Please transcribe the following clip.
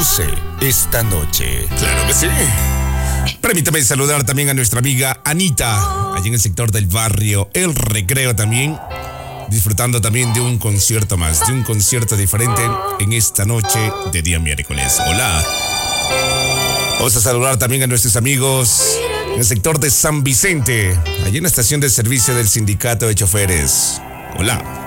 luce esta noche? Claro que sí. Permítame saludar también a nuestra amiga Anita, allí en el sector del barrio El Recreo también, disfrutando también de un concierto más, de un concierto diferente en esta noche de día miércoles. Hola. Vamos a saludar también a nuestros amigos en el sector de San Vicente, allí en la estación de servicio del sindicato de choferes. Hola.